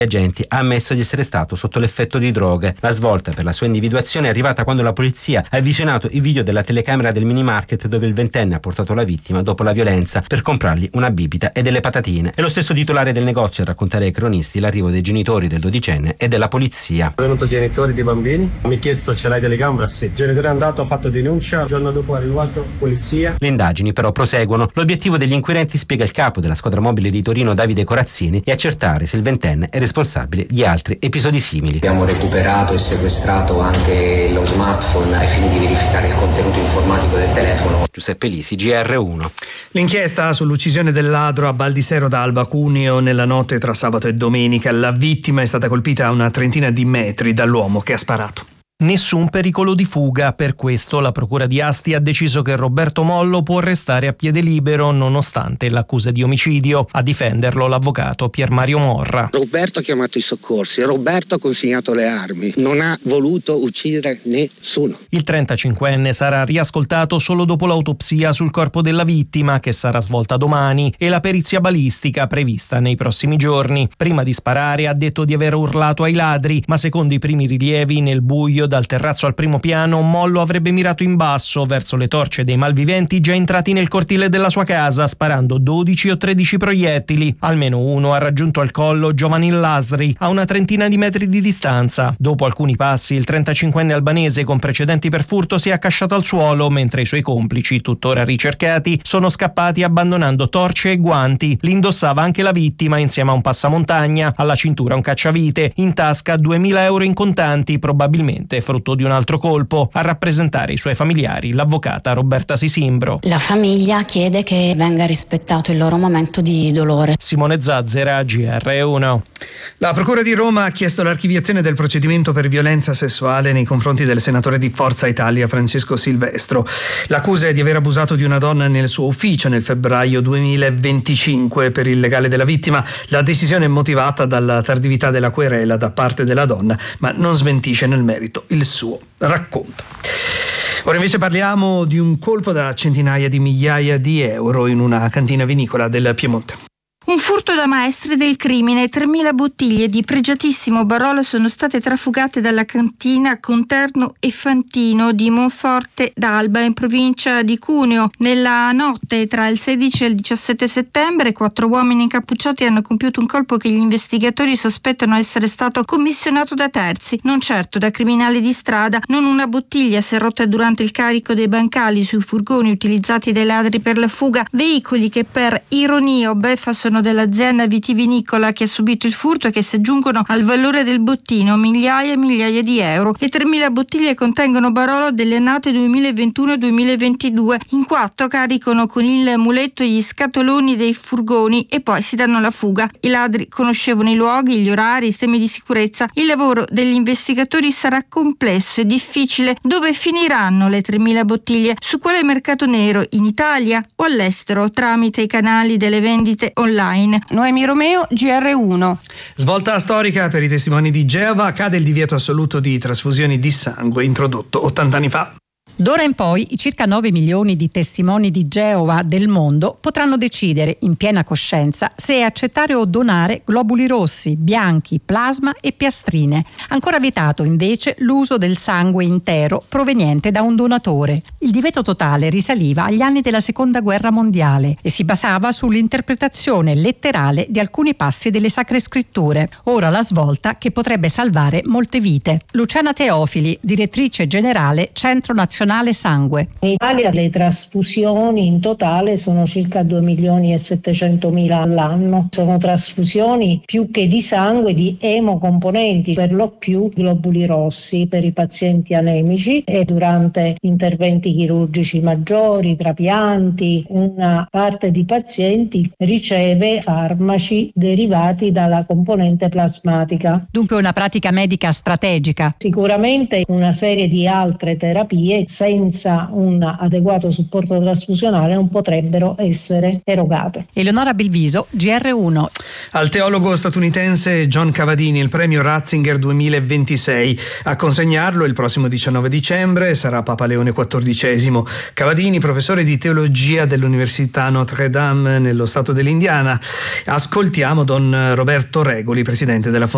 agenti ha ammesso di essere stato sotto l'effetto di droghe. La svolta per la sua individuazione è arrivata quando la polizia ha visionato i video della telecamera del mini market dove il ventenne ha portato la vittima dopo la violenza per comprargli una bibita e delle patatine. È lo stesso titolare del negozio a raccontare ai cronisti l'arrivo dei genitori del dodicenne e della polizia. Sono venuto genitori dei bambini, mi ha chiesto ce l'hai telecamera? Sì. Il genitore è andato, ha fatto denuncia, il giorno dopo è arrivato polizia. Le indagini però proseguono. L'obiettivo degli inquirenti, spiega il capo della squadra mobile di Torino Davide Corazzini, è accertare se il ventenne è responsabile di altri episodi simili. Abbiamo recuperato e sequestrato anche lo smartphone ai fini di verificare il contenuto informatico del telefono. Giuseppe Lisi, GR1. L'inchiesta sull'uccisione del ladro a Baldisero d'Alba, Cuneo, nella notte tra sabato e domenica. La vittima è stata colpita a una trentina di metri dall'uomo che ha sparato. Nessun pericolo di fuga, per questo la Procura di Asti ha deciso che Roberto Mollo può restare a piede libero nonostante l'accusa di omicidio. A difenderlo l'avvocato Pier Mario Morra. Roberto ha chiamato i soccorsi, Roberto ha consegnato le armi, non ha voluto uccidere nessuno. Il 35enne sarà riascoltato solo dopo l'autopsia sul corpo della vittima, che sarà svolta domani, e la perizia balistica prevista nei prossimi giorni. Prima di sparare ha detto di aver urlato ai ladri, ma secondo i primi rilievi nel buio dal terrazzo al primo piano Mollo avrebbe mirato in basso verso le torce dei malviventi già entrati nel cortile della sua casa, sparando 12 o 13 proiettili. Almeno uno ha raggiunto al collo Giovanni Lasri a una trentina di metri di distanza. Dopo alcuni passi il 35enne albanese con precedenti per furto si è accasciato al suolo, mentre i suoi complici, tuttora ricercati, sono scappati abbandonando torce e guanti. Li indossava anche la vittima insieme a un passamontagna, alla cintura un cacciavite, in tasca 2.000 euro in contanti, probabilmente frutto di un altro colpo. A rappresentare i suoi familiari l'avvocata Roberta Sisimbro. La famiglia chiede che venga rispettato il loro momento di dolore. Simone Zazzera, GR1. La Procura di Roma ha chiesto l'archiviazione del procedimento per violenza sessuale nei confronti del senatore di Forza Italia Francesco Silvestro. L'accusa è di aver abusato di una donna nel suo ufficio nel febbraio 2025. Per il legale della vittima la decisione è motivata dalla tardività della querela da parte della donna, ma non smentisce nel merito il suo racconto. Ora invece parliamo di un colpo da centinaia di migliaia di euro in una cantina vinicola del Piemonte. Un furto da maestri del crimine. 3.000 bottiglie di pregiatissimo Barolo sono state trafugate dalla cantina Conterno e Fantino di Monforte d'Alba in provincia di Cuneo. Nella notte tra il 16 e il 17 settembre 4 uomini incappucciati hanno compiuto un colpo che gli investigatori sospettano essere stato commissionato da terzi, non certo da criminali di strada. Non una bottiglia si è rotta durante il carico dei bancali sui furgoni utilizzati dai ladri per la fuga, veicoli che per ironia o beffa sono dell'azienda vitivinicola che ha subito il furto e che si aggiungono al valore del bottino migliaia e migliaia di euro. Le 3.000 bottiglie contengono Barolo delle annate 2021 e 2022. In 4 caricano con il muletto gli scatoloni dei furgoni e poi si danno alla fuga. I ladri conoscevano i luoghi, gli orari, i sistemi di sicurezza. Il lavoro degli investigatori sarà complesso e difficile. Dove finiranno le 3.000 bottiglie? Su quale mercato nero? In Italia o all'estero? Tramite i canali delle vendite online. Noemi Romeo, GR1. Svolta storica per i testimoni di Geova, cade il divieto assoluto di trasfusioni di sangue introdotto 80 anni fa. D'ora in poi i circa 9 milioni di testimoni di Geova del mondo potranno decidere in piena coscienza se accettare o donare globuli rossi, bianchi, plasma e piastrine. Ancora vietato invece l'uso del sangue intero proveniente da un donatore. Il divieto totale risaliva agli anni della Seconda Guerra Mondiale e si basava sull'interpretazione letterale di alcuni passi delle Sacre Scritture. Ora la svolta che potrebbe salvare molte vite. Luciana Teofili, direttrice generale Centro Nazionale Sangue. In Italia le trasfusioni in totale sono circa 2.700.000 all'anno. Sono trasfusioni più che di sangue di emocomponenti, per lo più globuli rossi per i pazienti anemici e durante interventi chirurgici maggiori, trapianti. Una parte di pazienti riceve farmaci derivati dalla componente plasmatica. Dunque una pratica medica strategica. Sicuramente una serie di altre terapie senza un adeguato supporto trasfusionale non potrebbero essere erogate. Eleonora Belviso, GR1. Al teologo statunitense John Cavadini il premio Ratzinger 2026. A consegnarlo il prossimo 19 dicembre sarà Papa Leone XIV. Cavadini, professore di teologia dell'Università Notre Dame nello stato dell'Indiana. Ascoltiamo Don Roberto Regoli, presidente della Fondazione